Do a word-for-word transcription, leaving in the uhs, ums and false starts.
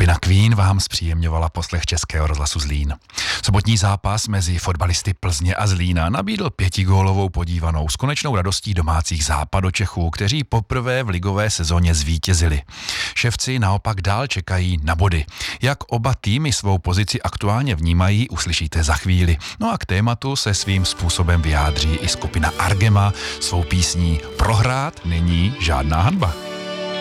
Skupina Queen vám zpříjemňovala poslech Českého rozhlasu Zlín. Sobotní zápas mezi fotbalisty Plzně a Zlína nabídl pětigólovou podívanou s konečnou radostí domácích Západočechů, kteří poprvé v ligové sezóně zvítězili. Ševci naopak dál čekají na body. Jak oba týmy svou pozici aktuálně vnímají, uslyšíte za chvíli. No a k tématu se svým způsobem vyjádří i skupina Argema svou písní Prohrát není žádná hanba.